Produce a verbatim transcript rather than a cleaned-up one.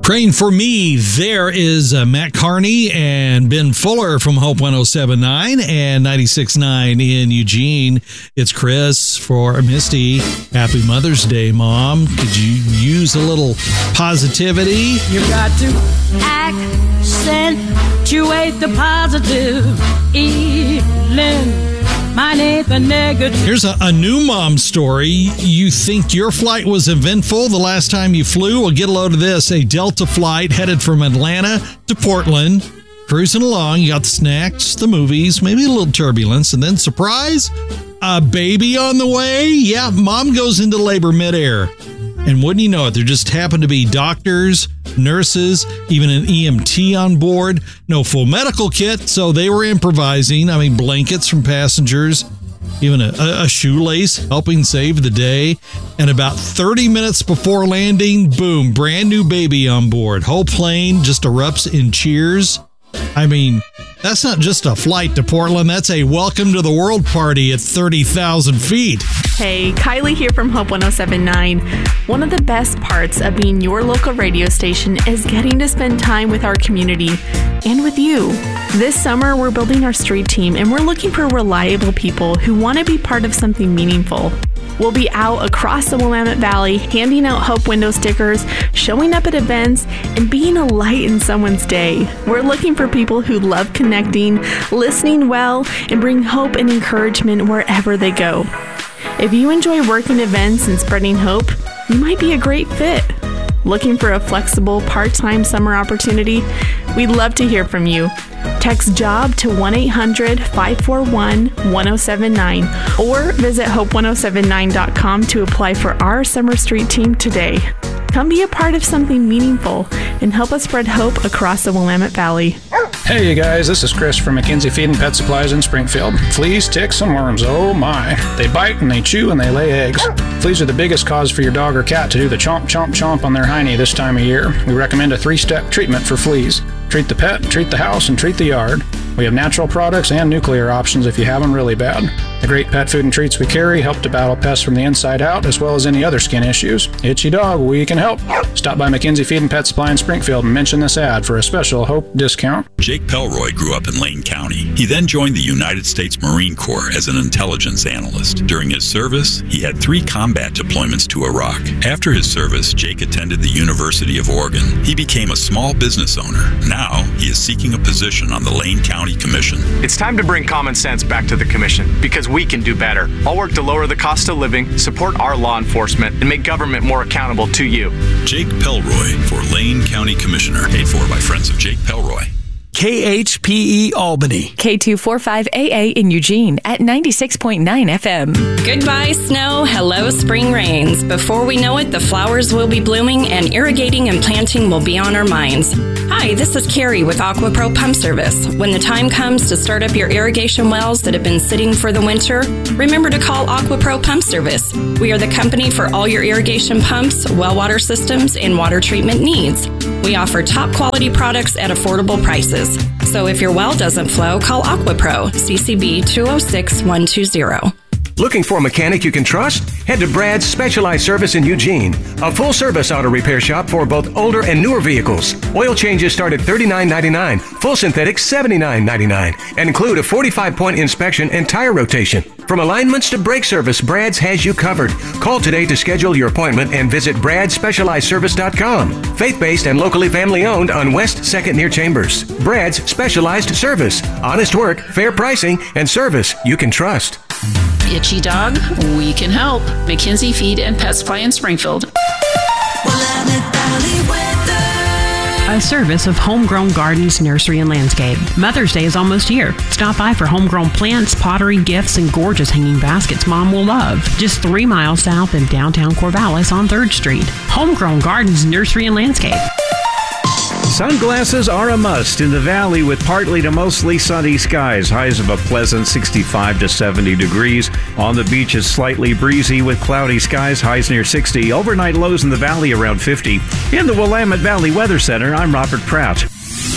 Praying for me, there is uh, Matt Carney and Ben Fuller from Hope one oh seven point nine and ninety-six point nine in Eugene. It's Chris for Misty. Happy Mother's Day, Mom. Could you use a little positivity? You've got to accentuate the positive, Elin. Mine ain't the negative. Here's a, a new mom story. You think your flight was eventful the last time you flew? Well, get a load of this. A Delta flight headed from Atlanta to Portland. Cruising along, you got the snacks, the movies, maybe a little turbulence, and then surprise, a baby on the way? Yeah, mom goes into labor midair. And wouldn't you know it, there just happened to be doctors, nurses, even an E M T on board. No full medical kit, so they were improvising. I mean, blankets from passengers, even a, a shoelace helping save the day. And about thirty minutes before landing, boom, brand new baby on board. Whole plane just erupts in cheers. I mean, that's not just a flight to Portland. That's a welcome to the world party at thirty thousand feet. Hey, Kylie here from Hope one oh seven point nine. One of the best parts of being your local radio station is getting to spend time with our community and with you. This summer, we're building our street team, and we're looking for reliable people who want to be part of something meaningful. We'll be out across the Willamette Valley, handing out Hope window stickers, showing up at events, and being a light in someone's day. We're looking for people who love connecting, listening well, and bring hope and encouragement wherever they go. If you enjoy working events and spreading hope, you might be a great fit. Looking for a flexible part-time summer opportunity? We'd love to hear from you. Text JOB to one eight hundred five four one one oh seven nine or visit hope one oh seven nine dot com to apply for our Summer Street team today. Come be a part of something meaningful and help us spread hope across the Willamette Valley. Hey you guys, this is Chris from McKenzie Feed and Pet Supplies in Springfield. Fleas, ticks, and worms, oh my. They bite and they chew and they lay eggs. Fleas are the biggest cause for your dog or cat to do the chomp, chomp, chomp on their hiney this time of year. We recommend a three-step treatment for fleas. Treat the pet, treat the house, and treat the yard. We have natural products and nuclear options if you have them really bad. The great pet food and treats we carry help to battle pests from the inside out, as well as any other skin issues. Itchy dog, we can help. Stop by McKenzie Feed and Pet Supply in Springfield and mention this ad for a special Hope discount. Jake Pelroy grew up in Lane County. He then joined the United States Marine Corps as an intelligence analyst. During his service, he had three combat deployments to Iraq. After his service, Jake attended the University of Oregon. He became a small business owner. Now, he is seeking a position on the Lane County Commission. It's time to bring common sense back to the Commission, because we can do better. I'll work to lower the cost of living, support our law enforcement, and make government more accountable to you. Jake Pelroy for Lane County Commissioner. Paid for by Friends of Jake Pelroy. K H P E Albany. K two forty-five A A in Eugene at ninety-six point nine F M. Goodbye, snow. Hello, spring rains. Before we know it, the flowers will be blooming and irrigating and planting will be on our minds. Hi, this is Carrie with AquaPro Pump Service. When the time comes to start up your irrigation wells that have been sitting for the winter, remember to call AquaPro Pump Service. We are the company for all your irrigation pumps, well water systems, and water treatment needs. We offer top quality products at affordable prices. So if your well doesn't flow, call AquaPro, C C B two oh six one two zero. Looking for a mechanic you can trust? Head to Brad's Specialized Service in Eugene, a full-service auto repair shop for both older and newer vehicles. Oil changes start at thirty-nine ninety-nine, full synthetics seventy-nine ninety-nine, and include a forty-five point inspection and tire rotation. From alignments to brake service, Brad's has you covered. Call today to schedule your appointment and visit brad specialized service dot com. Faith-based and locally family-owned on West second near Chambers. Brad's Specialized Service. Honest work, fair pricing, and service you can trust. Itchy dog, we can help. McKenzie Feed and Pet Supply in Springfield. A service of Homegrown Gardens, Nursery and Landscape. Mother's Day is almost here. Stop by for homegrown plants, pottery, gifts, and gorgeous hanging baskets Mom will love. Just three miles south in downtown Corvallis on third Street. Homegrown Gardens, Nursery and Landscape. Sunglasses are a must in the valley with partly to mostly sunny skies. Highs of a pleasant sixty-five to seventy degrees. On the beach is slightly breezy with cloudy skies. Highs near sixty. Overnight lows in the valley around fifty. In the Willamette Valley Weather Center, I'm Robert Pratt.